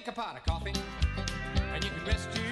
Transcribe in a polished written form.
make a pot of coffee, and you can rest your